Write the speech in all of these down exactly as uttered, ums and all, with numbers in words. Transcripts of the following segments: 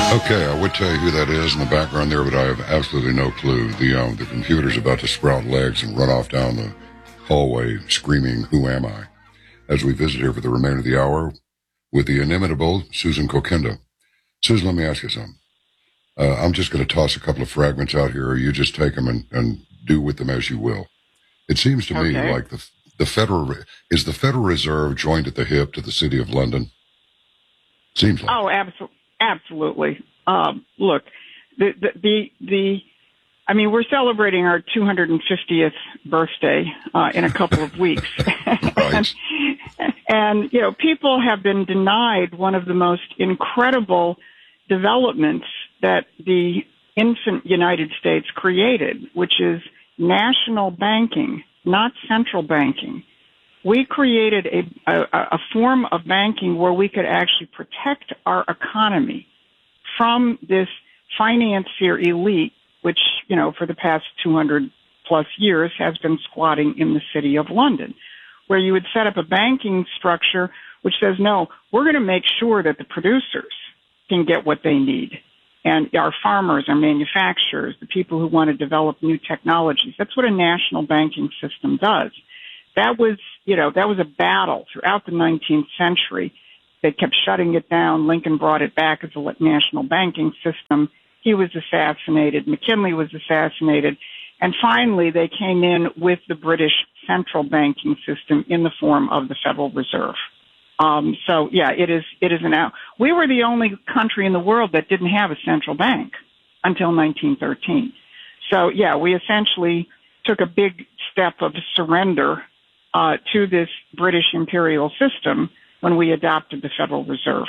Okay, I would tell you who that is in the background there, but I have absolutely no clue. The um, the computer's about to sprout legs and run off down the hallway screaming, "Who am I?" As we visit here for the remainder of the hour with the inimitable Susan Kokinda. Susan, let me ask you something. Uh, I'm just going to toss a couple of fragments out here. You just take them and, and do with them as you will. It seems to me okay. like the the Federal is the Federal Reserve joined at the hip to the City of London. Seems like. Oh, absolutely. Absolutely. Um, look, the, the, the, the, I mean, we're celebrating our two hundred fiftieth birthday, uh, in a couple of weeks. Right. and, and, you know, people have been denied one of the most incredible developments that the infant United States created, which is national banking, not central banking. We created a, a, a form of banking where we could actually protect our economy from this financier elite, which, you know, for the past two hundred plus years has been squatting in the City of London, where you would set up a banking structure which says, no, we're going to make sure that the producers can get what they need. And our farmers, our manufacturers, the people who want to develop new technologies. That's what a national banking system does. That was, you know, that was a battle throughout the nineteenth century. They kept shutting it down. Lincoln brought it back as a national banking system. He was assassinated. McKinley was assassinated. And finally, they came in with the British central banking system in the form of the Federal Reserve. Um, so, yeah, it is, it is an out. We were the only country in the world that didn't have a central bank until nineteen thirteen. So, yeah, we essentially took a big step of surrender Uh, to this British imperial system when we adopted the Federal Reserve.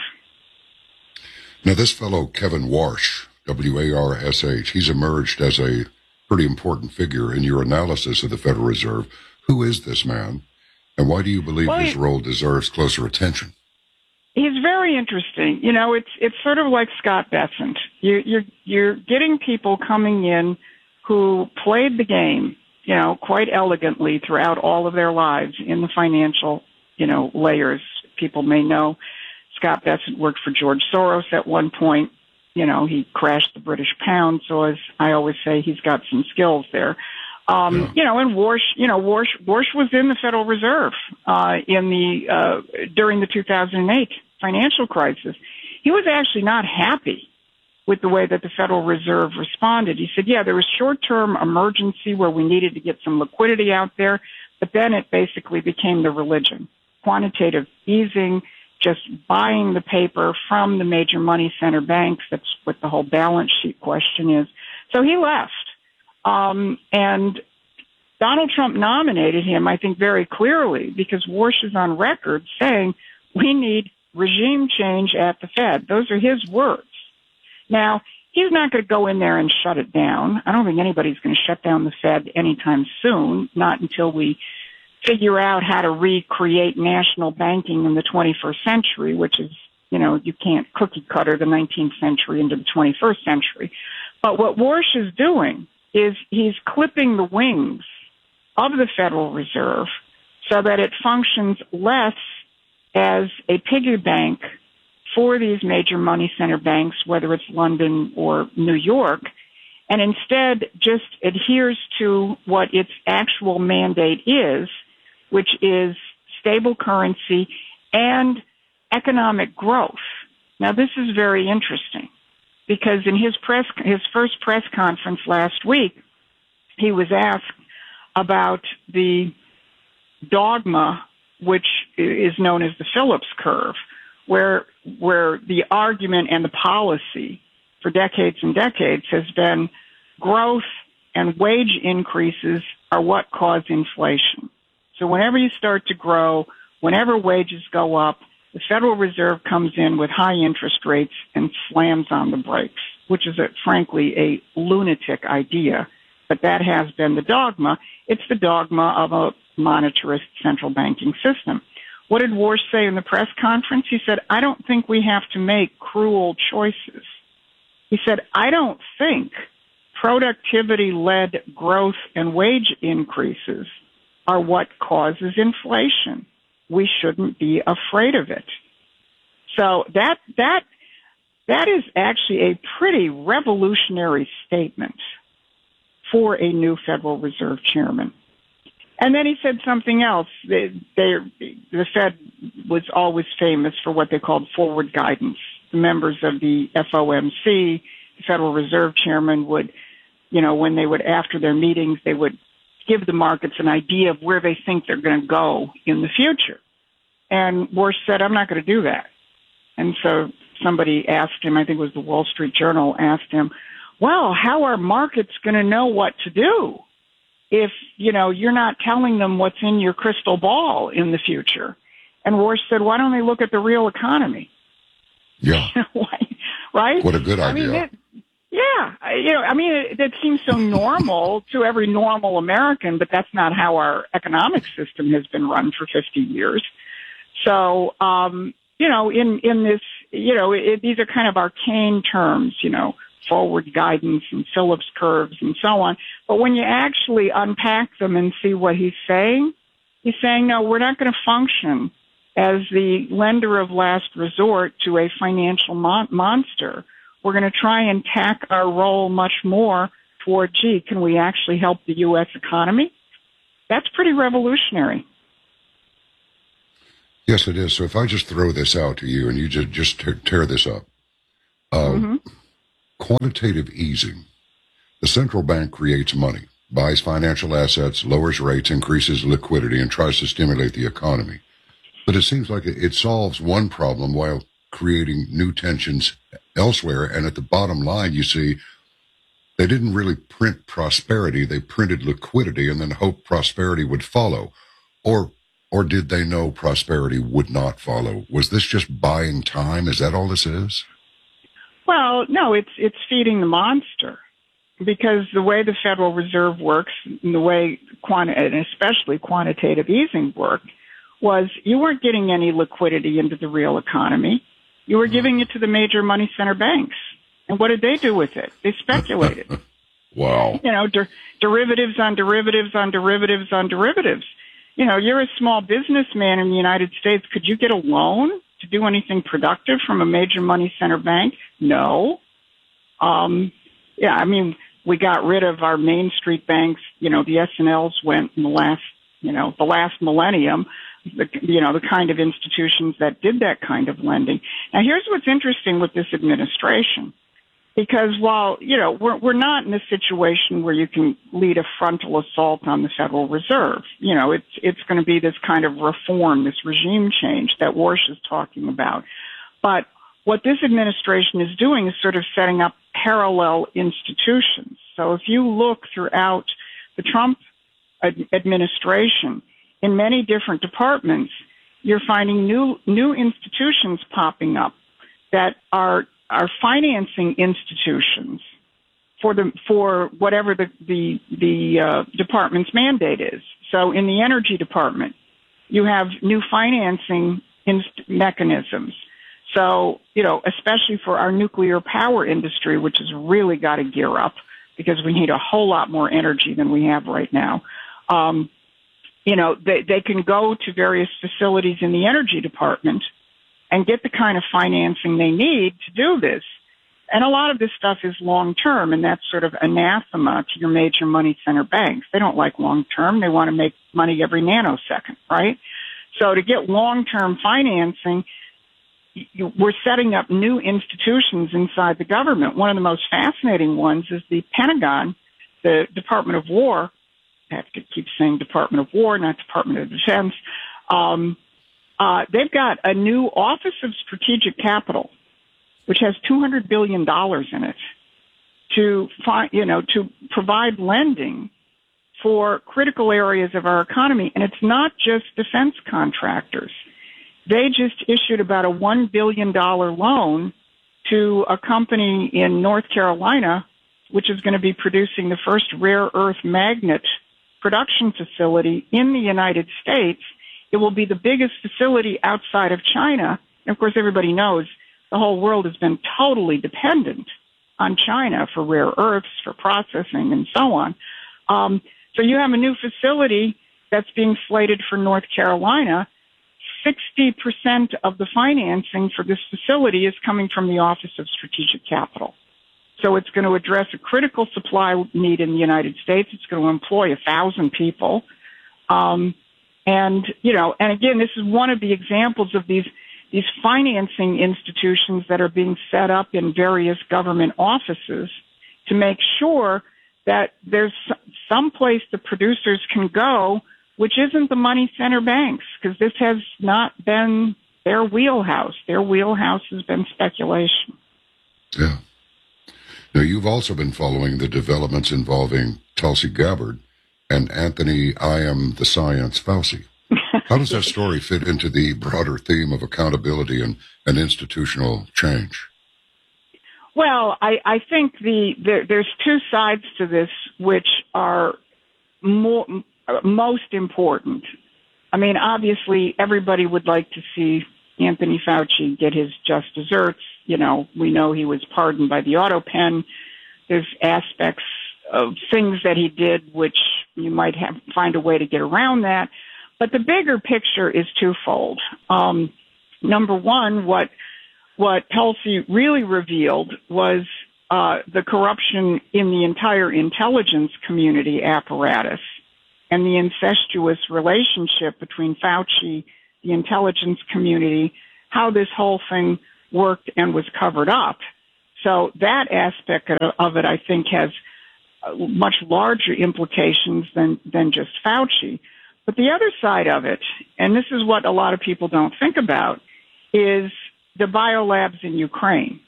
Now, this fellow, Kevin Warsh, W A R S H, he's emerged as a pretty important figure in your analysis of the Federal Reserve. Who is this man, and why do you believe well, his role deserves closer attention? He's very interesting. You know, it's it's sort of like Scott Bessent. You, you're, you're getting people coming in who played the game, you know, quite elegantly throughout all of their lives in the financial, you know, layers. People may know Scott Bessent worked for George Soros at one point. You know, he crashed the British pound. So as I always say, he's got some skills there. Um, yeah. You know, and Warsh, you know, Warsh, Warsh was in the Federal Reserve, uh, in the, uh, during the two thousand eight financial crisis. He was actually not happy with the way that the Federal Reserve responded. He said, yeah, there was short-term emergency where we needed to get some liquidity out there, but then it basically became the religion. Quantitative easing, just buying the paper from the major money center banks. That's what the whole balance sheet question is. So he left. Um, and Donald Trump nominated him, I think, very clearly because Warsh is on record saying we need regime change at the Fed. Those are his words. Now, he's not going to go in there and shut it down. I don't think anybody's going to shut down the Fed anytime soon, not until we figure out how to recreate national banking in the twenty-first century, which is, you know, you can't cookie cutter the nineteenth century into the twenty-first century. But what Warsh is doing is he's clipping the wings of the Federal Reserve so that it functions less as a piggy bank for these major money center banks, whether it's London or New York, and instead just adheres to what its actual mandate is, which is stable currency and economic growth. Now, this is very interesting because in his press, his first press conference last week, he was asked about the dogma, which is known as the Phillips curve, where where the argument and the policy for decades and decades has been growth and wage increases are what cause inflation. So whenever you start to grow, whenever wages go up, the Federal Reserve comes in with high interest rates and slams on the brakes, which is, a, frankly, a lunatic idea. But that has been the dogma. It's the dogma of a monetarist central banking system. What did Warsh say in the press conference? He said, I don't think we have to make cruel choices. He said, I don't think productivity-led growth and wage increases are what causes inflation. We shouldn't be afraid of it. So that, that, that is actually a pretty revolutionary statement for a new Federal Reserve chairman. And then he said something else. They, they, the Fed was always famous for what they called forward guidance. The members of the F O M C, the Federal Reserve chairman, would, you know, when they would, after their meetings, they would give the markets an idea of where they think they're going to go in the future. And Warsh said, I'm not going to do that. And so somebody asked him, I think it was the Wall Street Journal, asked him, well, how are markets going to know what to do if, you know, you're not telling them what's in your crystal ball in the future? And Warsh said, why don't they look at the real economy? Yeah. Right? What a good idea. I mean, it, yeah. You know, I mean, it, it seems so normal to every normal American, but that's not how our economic system has been run for fifty years. So, um, you know, in, in this, you know, it, these are kind of arcane terms, you know, forward guidance and Phillips curves and so on. But when you actually unpack them and see what he's saying, he's saying, no, we're not going to function as the lender of last resort to a financial mon- monster. We're going to try and tack our role much more toward, gee, can we actually help the U S economy? That's pretty revolutionary. Yes, it is. So if I just throw this out to you and you just, just tear, tear this up, uh, mm-hmm. quantitative easing. The central bank creates money, buys financial assets, lowers rates, increases liquidity, and tries to stimulate the economy. But it seems like it solves one problem while creating new tensions elsewhere. And at the bottom line, you see, they didn't really print prosperity. They printed liquidity and then hoped prosperity would follow. Or or did they know prosperity would not follow? Was this just buying time? Is that all this is? Well, no, it's it's feeding the monster. Because the way the Federal Reserve works, and the way quanti- and especially quantitative easing worked, was you weren't getting any liquidity into the real economy. You were giving it to the major money center banks. And what did they do with it? They speculated. Wow. You know, der- derivatives on derivatives on derivatives on derivatives. You know, you're a small businessman in the United States. Could you get a loan to do anything productive from a major money center bank? No. Um, yeah, I mean, we got rid of our Main Street banks. You know, the S and Ls went in the last, you know, the last millennium. The, you know, the kind of institutions that did that kind of lending. Now, here's what's interesting with this administration, because while, you know, we're, we're not in a situation where you can lead a frontal assault on the Federal Reserve. You know, it's, it's going to be this kind of reform, this regime change that Warsh is talking about. But what this administration is doing is sort of setting up parallel institutions. So if you look throughout the Trump ad- administration, in many different departments, you're finding new new institutions popping up that are are financing institutions for the for whatever the the, the uh, department's mandate is. So in the energy department, you have new financing inst- mechanisms. So, you know, especially for our nuclear power industry, which has really got to gear up because we need a whole lot more energy than we have right now. Um, You know, they, they can go to various facilities in the energy department and get the kind of financing they need to do this. And a lot of this stuff is long-term, and that's sort of anathema to your major money center banks. They don't like long-term. They want to make money every nanosecond, right? So to get long-term financing, you, we're setting up new institutions inside the government. One of the most fascinating ones is the Pentagon, the Department of War. I have to keep saying Department of War, not Department of Defense. Um, uh, they've got a new Office of Strategic Capital, which has two hundred billion dollars in it, to find, you know, to provide lending for critical areas of our economy. And it's not just defense contractors. They just issued about a one billion dollars loan to a company in North Carolina, which is going to be producing the first rare earth magnet production facility in the United States. It will be the biggest facility outside of China. And of course, everybody knows the whole world has been totally dependent on China for rare earths, for processing, and so on. Um, so you have a new facility that's being slated for North Carolina, sixty percent of the financing for this facility is coming from the Office of Strategic Capital. So it's going to address a critical supply need in the United States. It's going to employ a thousand people. Um, and, you know, and again, this is one of the examples of these, these financing institutions that are being set up in various government offices to make sure that there's some place the producers can go, which isn't the money center banks, because this has not been their wheelhouse. Their wheelhouse has been speculation. Yeah. Now, you've also been following the developments involving Tulsi Gabbard and Anthony I Am the Science Fauci. How does that story fit into the broader theme of accountability and, and institutional change? Well, I, I think the there, there's two sides to this which are more, most important. I mean, obviously, everybody would like to see Anthony Fauci get his just desserts. You know, we know he was pardoned by the auto pen. There's aspects of things that he did which you might have find a way to get around that. But the bigger picture is twofold. Um, number one, what what Tulsi really revealed was uh, the corruption in the entire intelligence community apparatus and the incestuous relationship between Fauci, the intelligence community, how this whole thing worked and was covered up. So that aspect of it, I think, has much larger implications than, than just Fauci. But the other side of it, and this is what a lot of people don't think about, is the biolabs in Ukraine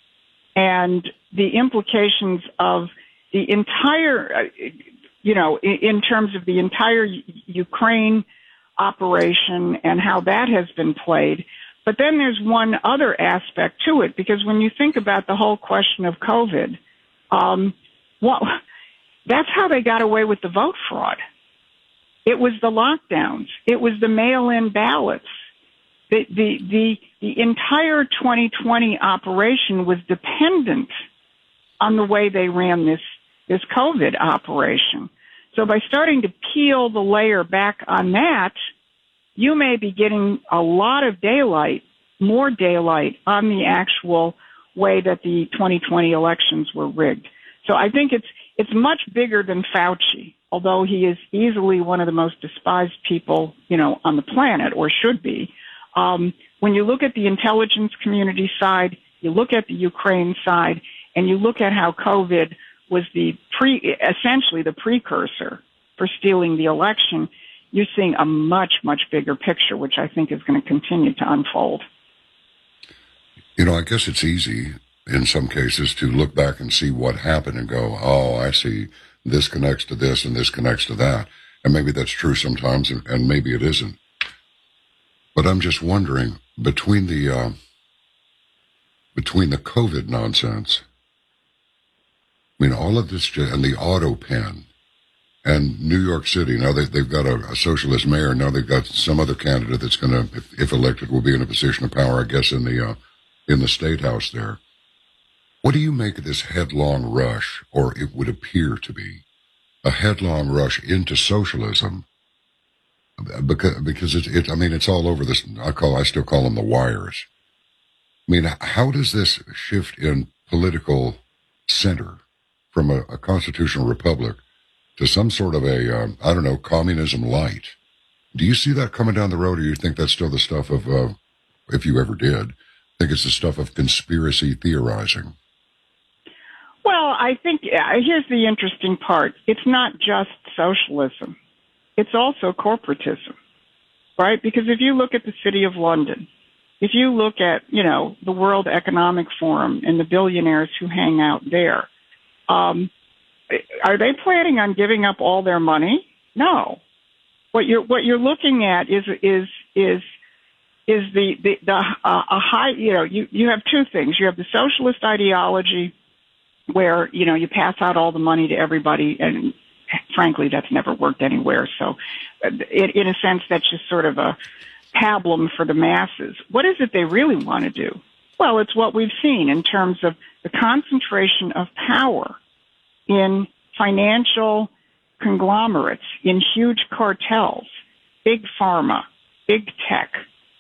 and the implications of the entire, you know, in terms of the entire Ukraine operation and how that has been played. But then there's one other aspect to it, because when you think about the whole question of COVID, um, well, that's how they got away with the vote fraud. It was the lockdowns. It was the mail-in ballots. The, the, the, the entire twenty twenty operation was dependent on the way they ran this, this COVID operation. So by starting to peel the layer back on that, you may be getting a lot of daylight, more daylight on the actual way that the twenty twenty elections were rigged. So I think it's, it's much bigger than Fauci, although he is easily one of the most despised people, you know, on the planet, or should be. Um, when you look at the intelligence community side, you look at the Ukraine side, and you look at how COVID was the pre, essentially the precursor for stealing the election, you're seeing a much, much bigger picture, which I think is going to continue to unfold. You know, I guess it's easy in some cases to look back and see what happened and go, oh, I see, this connects to this and this connects to that. And maybe that's true sometimes, and, and maybe it isn't. But I'm just wondering, between the uh, between the COVID nonsense, I mean, all of this, and the auto pen, and New York City, now they, they've got a, a socialist mayor, now they've got some other candidate that's going to, if, if elected, will be in a position of power, I guess, in the uh, in the State House there. What do you make of this headlong rush, or it would appear to be, a headlong rush into socialism? Because, because it's, it, I mean, it's all over this, I call, I still call them the wires. I mean, how does this shift in political center from a, a constitutional republic to some sort of a, um, I don't know, communism light? Do you see that coming down the road, or do you think that's still the stuff of, uh, if you ever did, think it's the stuff of conspiracy theorizing? Well, I think, uh, here's the interesting part. It's not just socialism. It's also corporatism, right? Because if you look at the City of London, if you look at, you know, the World Economic Forum and the billionaires who hang out there, um, are they planning on giving up all their money? No. What you're what you're looking at is is is is the the, the uh, a high. You know, you you have two things. You have the socialist ideology, where you know you pass out all the money to everybody, and frankly, that's never worked anywhere. So, in, in a sense, that's just sort of a pablum for the masses. What is it they really want to do? Well, it's what we've seen in terms of the concentration of power in financial conglomerates, in huge cartels, big pharma, big tech,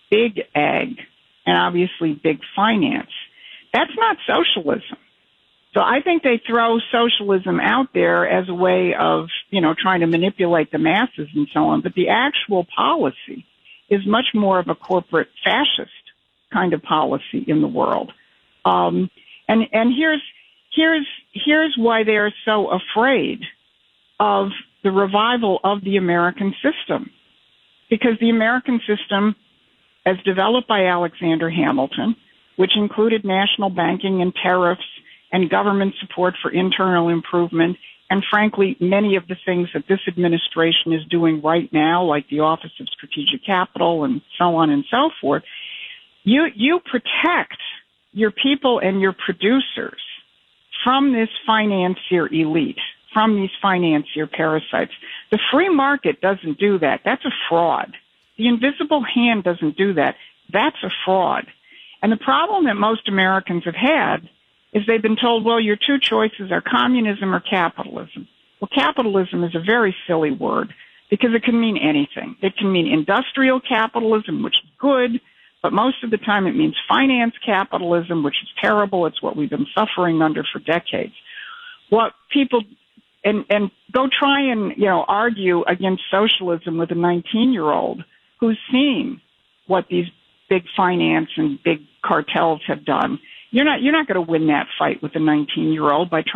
big ag and obviously big finance. That's not socialism. So I think they throw socialism out there as a way of, you know, trying to manipulate the masses and so on. But the actual policy is much more of a corporate fascist kind of policy in the world. Um, and, and here's, here's, here's why they're so afraid of the revival of the American system. Because the American system, as developed by Alexander Hamilton, which included national banking and tariffs and government support for internal improvement, and frankly, many of the things that this administration is doing right now, like the Office of Strategic Capital and so on and so forth, you, you protect your people and your producers from this financier elite, from these financier parasites. The free market doesn't do that. That's a fraud. The invisible hand doesn't do that. That's a fraud. And the problem that most Americans have had is they've been told, well, your two choices are communism or capitalism. Well, capitalism is a very silly word because it can mean anything. It can mean industrial capitalism, which is good, but most of the time it means finance capitalism, which is terrible. It's what we've been suffering under for decades. What people, and, and go try and, you know, argue against socialism with a nineteen-year-old who's seen what these big finance and big cartels have done. You're not, you're not going to win that fight with a nineteen-year-old by trying